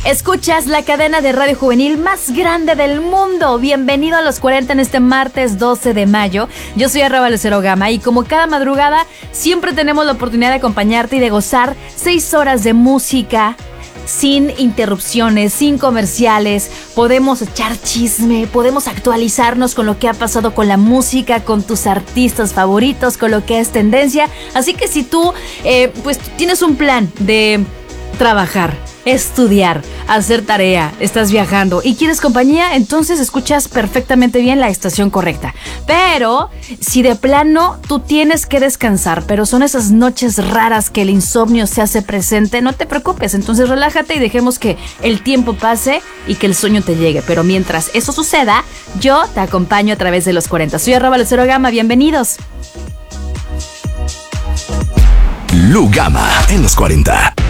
Escuchas la cadena de radio juvenil más grande del mundo. Bienvenido a los 40 en este martes 12 de mayo. Yo soy @LuceroGama y como cada madrugada siempre tenemos la oportunidad de acompañarte y de gozar 6 horas de música sin interrupciones, sin comerciales. Podemos echar chisme, podemos actualizarnos con lo que ha pasado con la música, con tus artistas favoritos, con lo que es tendencia. Así que si tú pues tienes un plan de trabajar, estudiar, hacer tarea, estás viajando y quieres compañía, entonces escuchas perfectamente bien la estación correcta. Pero si de plano tú tienes que descansar, pero son esas noches raras que el insomnio se hace presente, no te preocupes, entonces relájate y dejemos que el tiempo pase y que el sueño te llegue. Pero mientras eso suceda, yo te acompaño a través de los 40. Soy @LuceroGama, bienvenidos. Lu Gama en los 40.